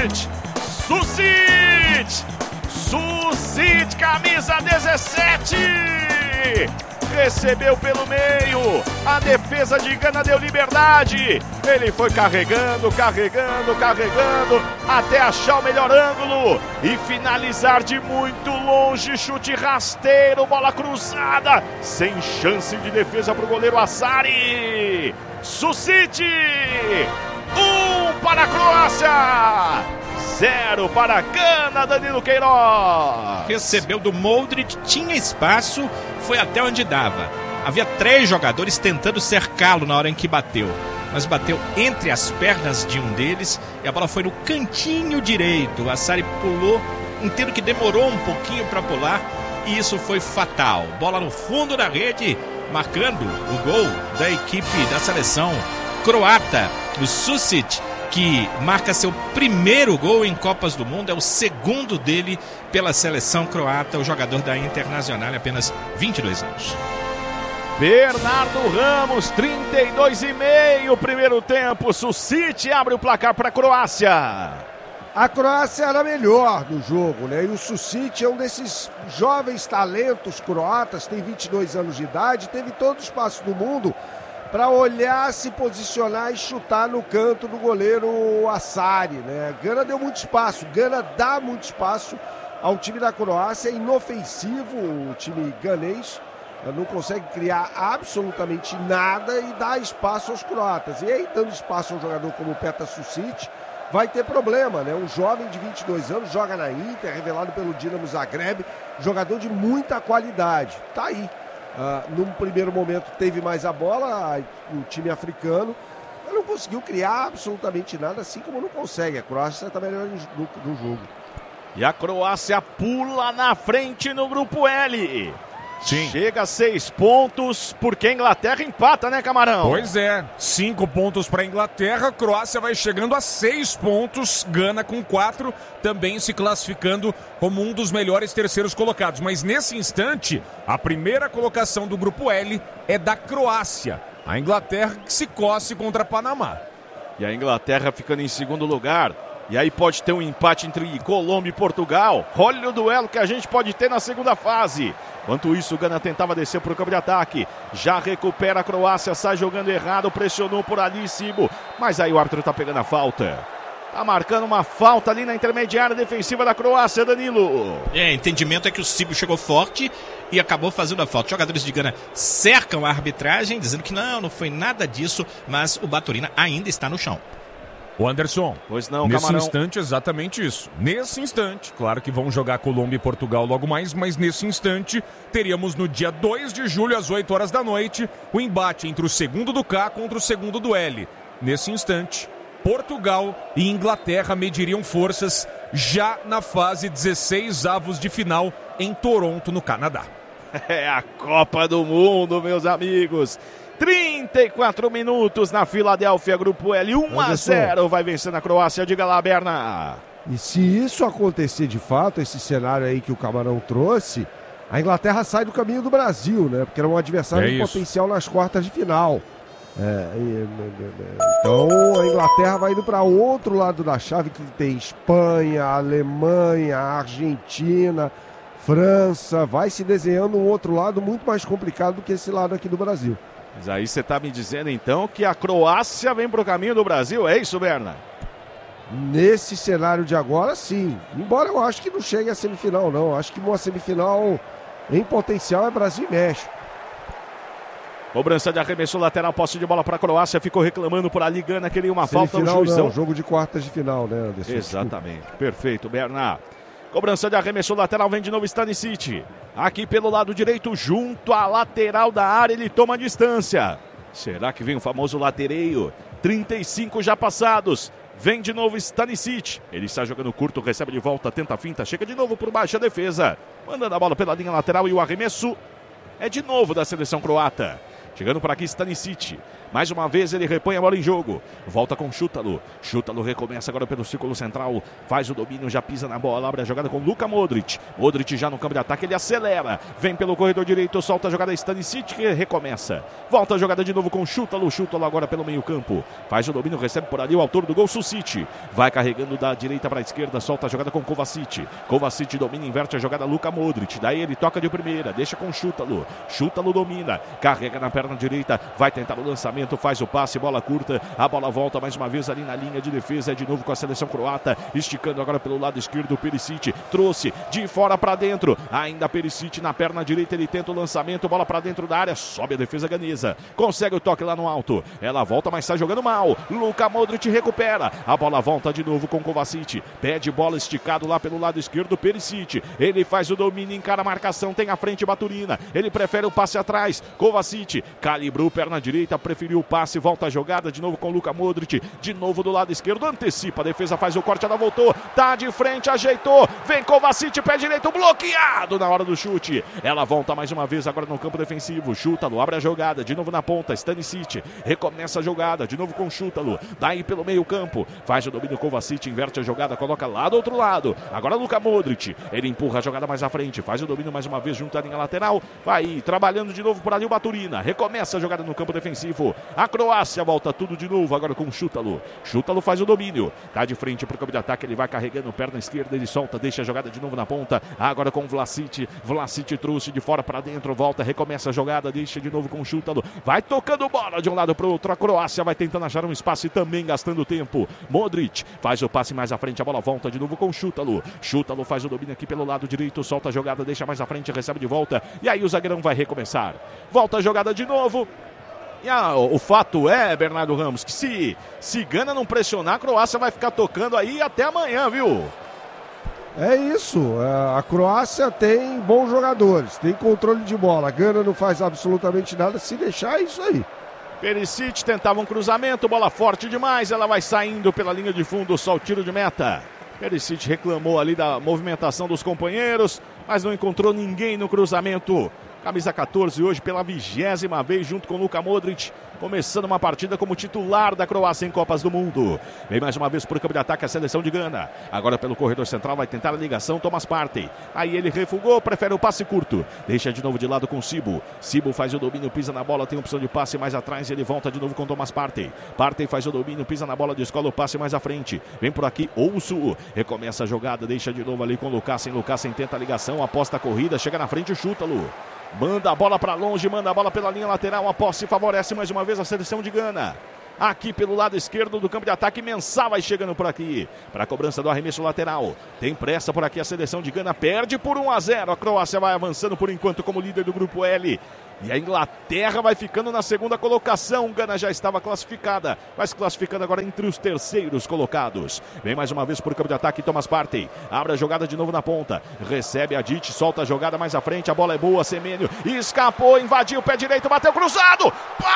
Susic, camisa 17. Recebeu pelo meio, a defesa de Gana deu liberdade, ele foi carregando, até achar o melhor ângulo e finalizar de muito longe, chute rasteiro, bola cruzada, sem chance de defesa para o goleiro Asari. Susic, 1 para a Croácia, 0 para a Gana, Danilo Queiroz. Recebeu do Modric, tinha espaço, foi até onde dava. Havia 3 jogadores tentando cercá-lo na hora em que bateu, mas bateu entre as pernas de um deles e a bola foi no cantinho direito. O Asari pulou, entendo que demorou um pouquinho para pular e isso foi fatal. Bola no fundo da rede, marcando o gol da equipe da seleção croata, o Susic, que marca seu primeiro gol em Copas do Mundo, é o segundo dele pela seleção croata, o jogador da Internacional, apenas 22 anos. Bernardo Ramos, 32,5, primeiro tempo, Susic abre o placar para a Croácia. A Croácia era melhor no jogo, né? E o Susic é um desses jovens talentos croatas, tem 22 anos de idade, teve todo o espaço do mundo para olhar, se posicionar e chutar no canto do goleiro Asari, né? Gana deu muito espaço, Gana dá muito espaço ao time da Croácia, é inofensivo o time ganês, não consegue criar absolutamente nada e dá espaço aos croatas. E aí, dando espaço a um jogador como o Petar Susic, vai ter problema, né? Um jovem de 22 anos, joga na Inter, revelado pelo Dinamo Zagreb, jogador de muita qualidade, tá aí. Num primeiro momento teve mais a bola, o time africano, mas não conseguiu criar absolutamente nada, assim como não consegue. A Croácia está melhor no jogo. E a Croácia pula na frente no grupo L. Sim. Chega a 6 pontos, porque a Inglaterra empata, né, Camarão? Pois é, 5 pontos para a Inglaterra, a Croácia vai chegando a 6 pontos, Gana com 4, também se classificando como um dos melhores terceiros colocados. Mas nesse instante, a primeira colocação do grupo L é da Croácia, a Inglaterra que se coce contra Panamá. E a Inglaterra ficando em segundo lugar. E aí pode ter um empate entre Colômbia e Portugal. Olha o duelo que a gente pode ter na segunda fase. Enquanto isso, o Gana tentava descer para o campo de ataque. Já recupera a Croácia, sai jogando errado, pressionou por ali em cima. Mas aí o árbitro está pegando a falta. Tá marcando uma falta ali na intermediária defensiva da Croácia, Danilo. Entendimento é que o Cibo chegou forte e acabou fazendo a falta. Os jogadores de Gana cercam a arbitragem, dizendo que não foi nada disso, mas o Baturina ainda está no chão. O Anderson, pois não, nesse Camarão. instante, exatamente isso. Nesse instante, claro que vão jogar Colômbia e Portugal logo mais, mas nesse instante, teríamos no dia 2 de julho, às 8 horas da noite, o embate entre o segundo do K contra o segundo do L. Nesse instante, Portugal e Inglaterra mediriam forças já na fase 16 avos de final em Toronto, no Canadá. É a Copa do Mundo, meus amigos. 34 minutos na Filadélfia, grupo L, 1-0, vai vencendo a Croácia, diga lá, Berna. E se isso acontecer de fato, esse cenário aí que o Camarão trouxe, a Inglaterra sai do caminho do Brasil, né? Porque era um adversário de potencial nas quartas de final. Então a Inglaterra vai indo para outro lado da chave, que tem Espanha, Alemanha, Argentina, França, vai se desenhando um outro lado muito mais complicado do que esse lado aqui do Brasil. Mas aí você está me dizendo então que a Croácia vem para o caminho do Brasil, é isso, Berna? Nesse cenário de agora, sim. Embora eu acho que não chegue à semifinal, não. Acho que uma semifinal em potencial é Brasil e México. Cobrança de arremesso lateral, posse de bola para a Croácia, ficou reclamando por ali, Gana, queria uma falta no juizão. juizão. Não, jogo de quartas de final, né, Anderson? Exatamente, perfeito, Berna. Cobrança de arremesso lateral, vem de novo Stanisic. Aqui pelo lado direito, junto à lateral da área, ele toma a distância. Será que vem o famoso latereio? 35 já passados. Vem de novo Stanisic. Ele está jogando curto, recebe de volta, tenta a finta, chega de novo por baixo a defesa. Mandando a bola pela linha lateral e o arremesso é de novo da seleção croata. Chegando por aqui, Stanisic. Mais uma vez ele repõe a bola em jogo. Volta com Šutalo. Šutalo recomeça agora pelo círculo central. Faz o domínio, já pisa na bola. Abre a jogada com Luka Modric. Modric já no campo de ataque, ele acelera. Vem pelo corredor direito, solta a jogada Stanisic, que recomeça. Volta a jogada de novo com Šutalo. Šutalo agora pelo meio campo. Faz o domínio, recebe por ali o autor do gol, Susic. Vai carregando da direita para a esquerda, solta a jogada com Kovacic. Kovacic domina, inverte a jogada Luka Modric. Daí ele toca de primeira, deixa com Šutalo. Šutalo domina, carrega na perna direita, vai tentar o lançamento, faz o passe, bola curta, a bola volta mais uma vez ali na linha de defesa, é de novo com a seleção croata, esticando agora pelo lado esquerdo, Perisic, trouxe de fora para dentro, ainda Perisic na perna direita, ele tenta o lançamento, bola para dentro da área, sobe a defesa ganesa, consegue o toque lá no alto, ela volta, mas sai jogando mal, Luka Modric recupera, a bola volta de novo com Kovacic, pede bola esticado lá pelo lado esquerdo, Perisic, ele faz o domínio, encara a marcação, tem à frente Baturina, ele prefere o passe atrás, Kovacic, calibrou perna direita, preferiu o passe, volta a jogada, de novo com Luka Modric, de novo do lado esquerdo, antecipa, a defesa faz o corte, ela voltou, tá de frente, ajeitou, vem Kovacic, pé direito, bloqueado na hora do chute, ela volta mais uma vez agora no campo defensivo, Šutalo, abre a jogada, de novo na ponta, Stanisic, recomeça a jogada, de novo com Šutalo, daí pelo meio campo, faz o domínio Kovacic, inverte a jogada, coloca lá do outro lado, agora Luka Modric, ele empurra a jogada mais à frente, faz o domínio mais uma vez junto à linha lateral, vai trabalhando de novo por ali o Baturina, recomeça a jogada no campo defensivo, a Croácia volta tudo de novo agora com Šutalo, Šutalo faz o domínio, tá de frente pro campo de ataque, ele vai carregando perna esquerda, ele solta, deixa a jogada de novo na ponta, agora com Vlasic, Vlasic trouxe de fora para dentro, volta, recomeça a jogada, deixa de novo com Šutalo, vai tocando bola de um lado pro outro, a Croácia vai tentando achar um espaço e também gastando tempo, Modric faz o passe mais à frente, a bola volta de novo com Šutalo, Šutalo faz o domínio aqui pelo lado direito, solta a jogada, deixa mais à frente, recebe de volta, e aí o zagueirão vai recomeçar, volta a jogada de novo. E o fato é, Bernardo Ramos, que se Gana não pressionar, a Croácia vai ficar tocando aí até amanhã, viu? É isso, a Croácia tem bons jogadores, tem controle de bola, a Gana não faz absolutamente nada, se deixar é isso aí. Perisic tentava um cruzamento, bola forte demais, ela vai saindo pela linha de fundo, só o tiro de meta. Perisic reclamou ali da movimentação dos companheiros, mas não encontrou ninguém no cruzamento. Camisa 14 hoje pela 20ª vez junto com Luka Modric, começando uma partida como titular da Croácia em Copas do Mundo. Vem mais uma vez por campo de ataque a seleção de Gana. Agora pelo corredor central vai tentar a ligação Thomas Partey. Aí ele refugou, prefere o passe curto. Deixa de novo de lado com Sibo. Sibo faz o domínio, pisa na bola, tem opção de passe mais atrás. Ele volta de novo com Thomas Partey. Partey faz o domínio, pisa na bola, descola o passe mais à frente. Vem por aqui Ousu. Recomeça a jogada, deixa de novo ali com Lukasen. Lukasen tenta a ligação, aposta a corrida, chega na frente, Šutalo. Manda a bola para longe, manda a bola pela linha lateral, a posse favorece mais uma vez a seleção de Gana. Aqui pelo lado esquerdo do campo de ataque, Mensah vai chegando por aqui, para a cobrança do arremesso lateral. Tem pressa por aqui a seleção de Gana, perde por 1-0, a Croácia vai avançando por enquanto como líder do grupo L. E a Inglaterra vai ficando na segunda colocação. Gana já estava classificada, vai se classificando agora entre os terceiros colocados. Vem mais uma vez por campo de ataque Thomas Partey. Abre a jogada de novo na ponta. Recebe a Dic, solta a jogada mais à frente. A bola é boa, Semenyo escapou, invadiu o pé direito, bateu cruzado.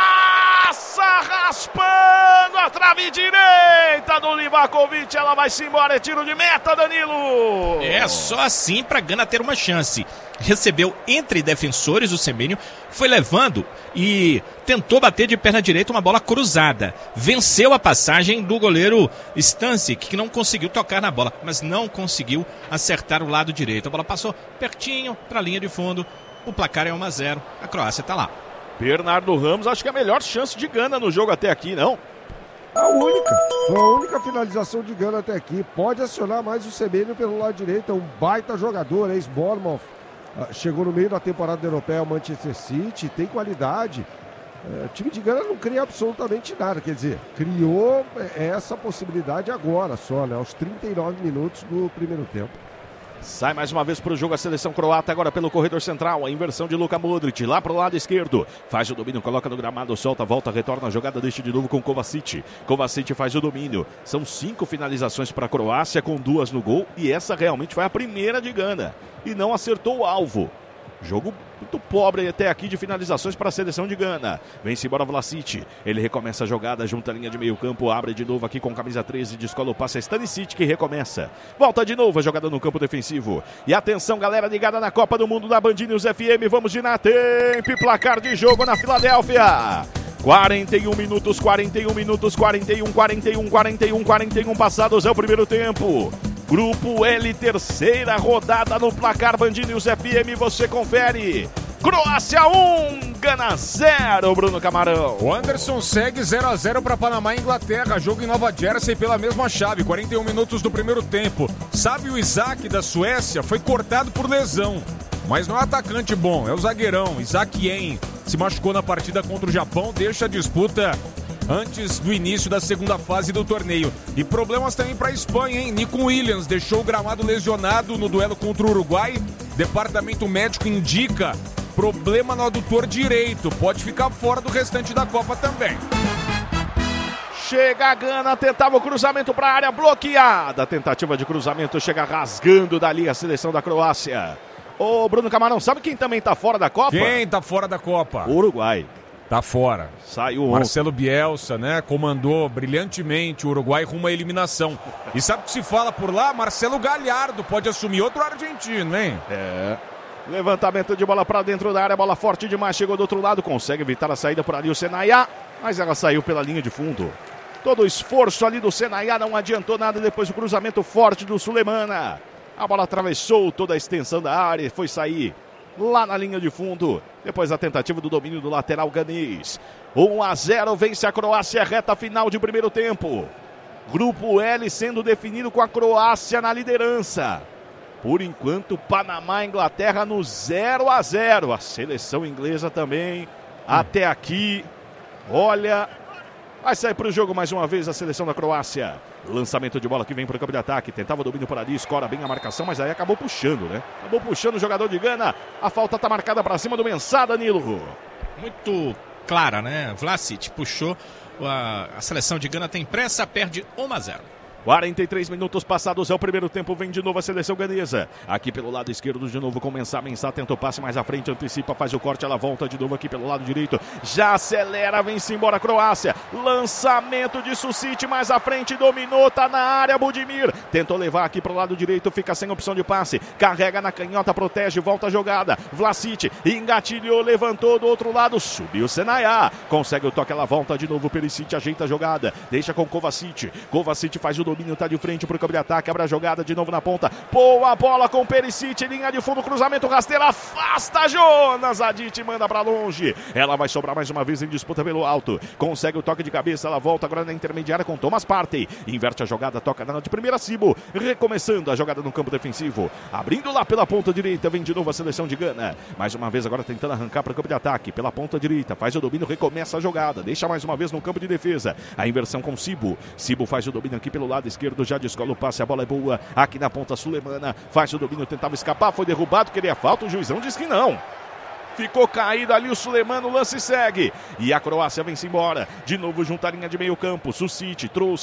Passa raspando a trave direita do Livakovic. Ela vai-se embora, é tiro de meta, Danilo. É só assim para Gana ter uma chance. Recebeu entre defensores o Semenyo, foi levando e tentou bater de perna direita uma bola cruzada. Venceu a passagem do goleiro Stanisic, que não conseguiu tocar na bola, mas não conseguiu acertar o lado direito. A bola passou pertinho para a linha de fundo. O placar é 1-0. A Croácia está lá. Bernardo Ramos, acho que é a melhor chance de Gana no jogo até aqui, não? A única. Foi a única finalização de Gana até aqui. Pode acionar mais o Semenyo pelo lado direito. É um baita jogador, ex-Bournemouth. Chegou no meio da temporada europeia ao Manchester City, tem qualidade. O time de Gana não cria absolutamente nada, quer dizer, criou essa possibilidade agora só, né? Aos 39 minutos do primeiro tempo. Sai mais uma vez para o jogo a seleção croata, agora pelo corredor central, a inversão de Luka Modric, lá para o lado esquerdo, faz o domínio, coloca no gramado, solta, volta, retorna a jogada, deixa de novo com Kovacic. Kovacic faz o domínio, são 5 finalizações para a Croácia, com 2 no gol, e essa realmente foi a primeira de Gana, e não acertou o alvo. Jogo muito muito pobre até aqui de finalizações para a seleção de Gana. Vem-se embora Vlasic. Ele recomeça a jogada, junta a linha de meio campo, abre de novo aqui com camisa 13, descola o passe, é Stanisic que recomeça. Volta de novo a jogada no campo defensivo. E atenção, galera ligada na Copa do Mundo da Band News FM. Vamos de na tempo e placar de jogo na Filadélfia. 41 minutos, 41 passados é o primeiro tempo. Grupo L, terceira rodada no placar Band News FM, você confere. Croácia 1, Gana 0, Bruno Camarão. O Anderson segue 0-0 para Panamá e Inglaterra, jogo em Nova Jersey pela mesma chave, 41 minutos do primeiro tempo. Sabe, o Isaac da Suécia foi cortado por lesão, mas não é atacante bom, é o zagueirão, Isaac Yen. Se machucou na partida contra o Japão, deixa a disputa antes do início da segunda fase do torneio. E problemas também para a Espanha, hein? Nico Williams deixou o gramado lesionado no duelo contra o Uruguai. Departamento médico indica problema no adutor direito. Pode ficar fora do restante da Copa também. Chega a Gana, tentava o cruzamento para a área bloqueada. Tentativa de cruzamento, chega rasgando dali a seleção da Croácia. Ô, Bruno Camarão, sabe quem também tá fora da Copa? Quem tá fora da Copa? O Uruguai. Tá fora. Saiu ontem. Marcelo Bielsa, né? Comandou brilhantemente o Uruguai rumo à eliminação. E sabe o que se fala por lá? Marcelo Galhardo pode assumir outro argentino, hein? É. Levantamento de bola para dentro da área, bola forte demais, chegou do outro lado, consegue evitar a saída por ali o Senayá, mas ela saiu pela linha de fundo. Todo o esforço ali do Senayá não adiantou nada depois do cruzamento forte do Sulemana. A bola atravessou toda a extensão da área e foi sair lá na linha de fundo. Depois a tentativa do domínio do lateral ganês. 1-0, vence a Croácia, reta final de primeiro tempo. Grupo L sendo definido com a Croácia na liderança. Por enquanto, Panamá e Inglaterra no 0-0. A seleção inglesa também, até aqui, olha, vai sair para o jogo mais uma vez a seleção da Croácia. Lançamento de bola que vem para o campo de ataque. Tentava o domínio por ali, escora bem a marcação, mas aí acabou puxando, né? Acabou puxando o jogador de Gana. A falta está marcada para cima do Mensah, Danilo. Muito clara, né? Vlasic puxou. A seleção de Gana tem pressa, perde 1-0. 43 minutos passados, é o primeiro tempo, vem de novo a seleção ganesa. Aqui pelo lado esquerdo de novo com Mensah, tenta o passe mais à frente, antecipa, faz o corte, ela volta de novo aqui pelo lado direito. Já acelera, vem-se embora a Croácia. Lançamento de Susic mais à frente, dominou, tá na área, Budimir. Tentou levar aqui pro lado direito, fica sem opção de passe. Carrega na canhota, protege, volta a jogada. Vlasic engatilhou, levantou do outro lado, subiu Senayá. Consegue o toque, ela volta de novo, Perisic ajeita a jogada, deixa com Kovacic. Kovacic faz o domínio, tá de frente pro campo de ataque, abre a jogada de novo na ponta, boa bola com Perisic, linha de fundo, cruzamento rasteiro, afasta Jonas, Adit manda pra longe, ela vai sobrar mais uma vez em disputa pelo alto, consegue o toque de cabeça, ela volta agora na intermediária com Thomas Partey, inverte a jogada, toca na de primeira, Sibo, recomeçando a jogada no campo defensivo, abrindo lá pela ponta direita, vem de novo a seleção de Gana, mais uma vez agora tentando arrancar para o campo de ataque, pela ponta direita, faz o domínio, recomeça a jogada, deixa mais uma vez no campo de defesa, a inversão com Sibo, Sibo faz o domínio aqui pelo lado esquerdo, já descola o passe, a bola é boa, aqui na ponta Sulemana, faz o domínio, tentava escapar, foi derrubado, queria falta, o juizão diz que não. Ficou caído ali o Sulemana, o lance segue. E a Croácia vem-se embora. De novo junto à linha de meio campo. Susic trouxe